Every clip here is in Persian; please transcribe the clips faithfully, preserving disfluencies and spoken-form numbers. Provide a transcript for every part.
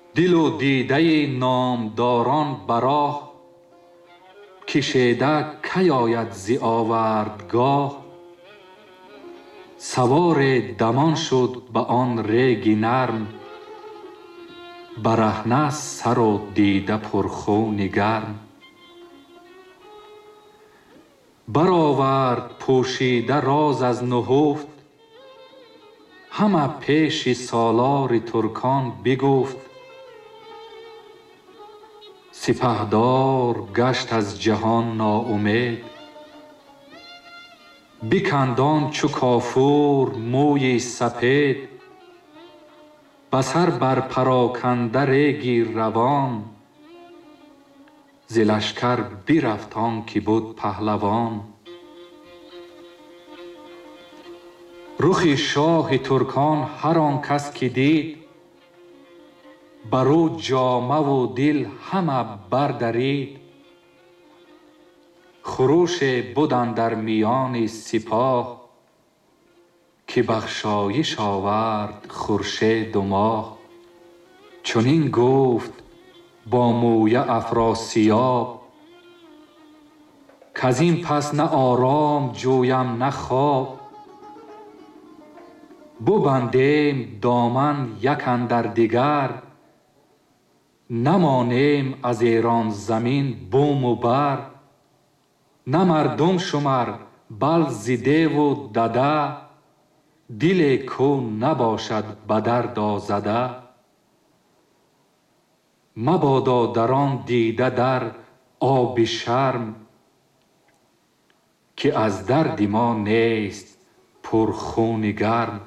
دل و دیده نامداران براه، کشیده کی آید ز آوردگاه. سوار دمان شد به آن ریگ نرم، برهنه سر و دیده پرخون گرم. برآورد پوشیده راز از نهفت، همه پیش سالار ترکان بگفت. سپهدار گشت از جهان ناامید، بکندان چو کافور موی سپید. به سر بر پراکنده ریگی روان، ز لشکر برفت آن که بود پهلوان. رخ شاه ترکان هر آن کس که دید، بر او جامه و دل همه بردرید. خروش بود اندر میان سپاه، که بخشایش آورد خورشید و ماه. چنین گفت با موی افراسیاب، کز این پس نه آرام جویم نه خواب. ببندیم دامن یک اندر دگر، نمانیم از ایران زمین بوم و بر. نه مردم شمر بل ز دیو و دده، دل کو نباشد به درد آزده. مبادا در آن دیده در آب شرم، که از درد ما نیست پر خون گرم.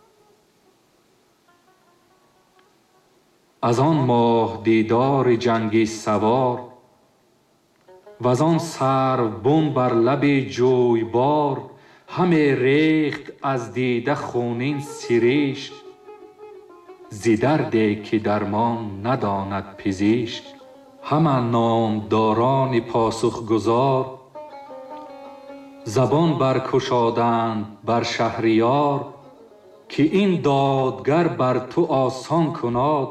از آن ماه دیدار جنگی سوار، وز آن سرو بن بر لب جویبار. همه ریخت از دیده خونین سریشک، ز دردی که درمان نداند پزشک. همه نامداران پاسخ گزار، زبان برگشادند بر شهریار. که این دادگر بر تو آسان کناد،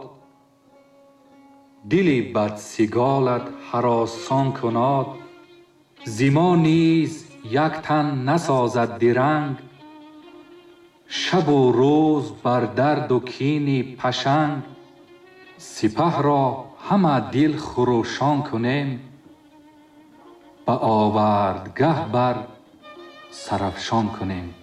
دل بدسگالت هراسان کناد. ز ما نیز یک تن نسازد درنگ، شب و روز بر درد و کین پشنگ. سپه را همه دل خروشان کنیم، به آوردگه بر سرافشان کنیم.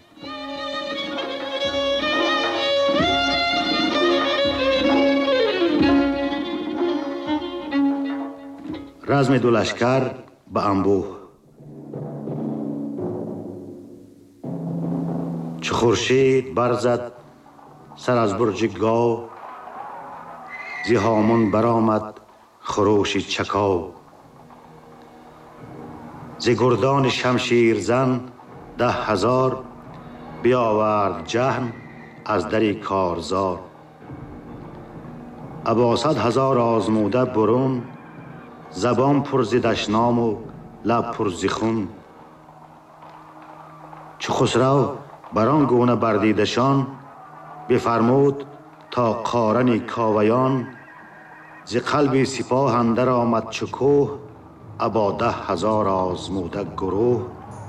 رزم دو لشکر به انبوه. چو خورشید برزد سر از برج گاو، ز هامون برآمد خروش چکاو. ز گردان شمشیرزن ده هزار، بیاورد جهن از در کارزار. ابا صد هزار آزموده برون، زبان پر ز دشنام و لب پر ز خون. چو خسرو بر آن گونه بردیدشان، بفرمود تا قارن کاویان. ز قلب سپاه اندر آمد چو کوه، ابا ده هزار آزموده گروه.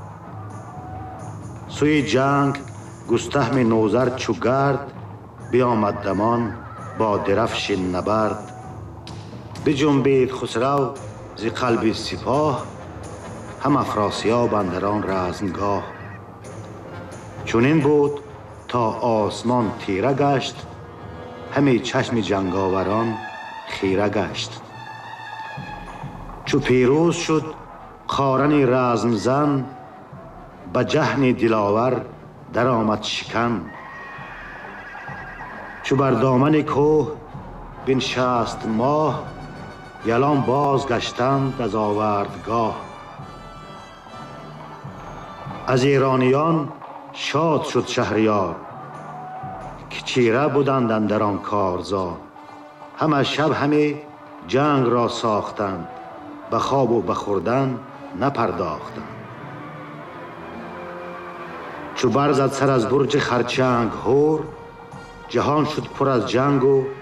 سوی جنگ گستهم نوذر چو گرد، بیامد دمان با درفش نبرد. بجنبید خسرو ز قلب سپاه، هم افراسیاب اندر آن رزمگاه. چنین بود تا آسمان تیره گشت، همی چشم جنگاوران خیره گشت. چو پیروز شد قارن رزم زن، به جهن دلاور در آمد شکن. چو بر دامن کوه بنشست ماه، یلان باز گشتند از آوردگاه. از ایرانیان شاد شد شهریار، که چیره بودند اندر آن کارزار. همه شب همه جنگ را ساختند، به خواب و به خوردن نپرداختند. چو برزد سر از برج خرچنگ هور، جهان شد پر از جنگ و